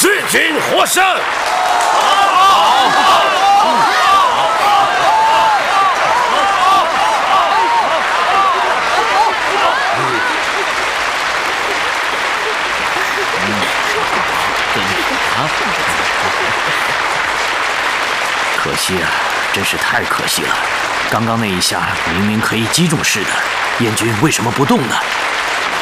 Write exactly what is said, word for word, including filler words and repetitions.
赤军获胜。 可惜啊，真是太可惜了！刚刚那一下明明可以击中似的，燕军为什么不动呢？